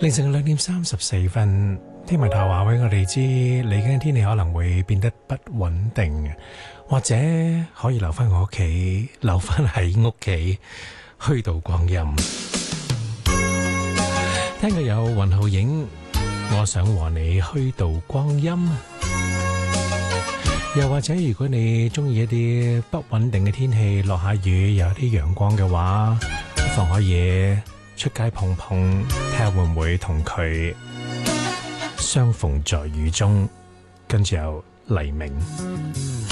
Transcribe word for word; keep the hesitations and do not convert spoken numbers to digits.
凌晨兩點三十四分，天文台話俾我哋知，嚟緊嘅天氣可能會變得不穩定，或者可以留翻我屋企，留翻喺屋企，虛度光陰。聽過有雲浩影，我想和你虛度光陰。又或者如果你中意一啲不穩定嘅天氣，落下雨又有啲陽光嘅話，不妨可以出街碰碰，睇下會唔會同佢相逢在雨中，跟住有黎明。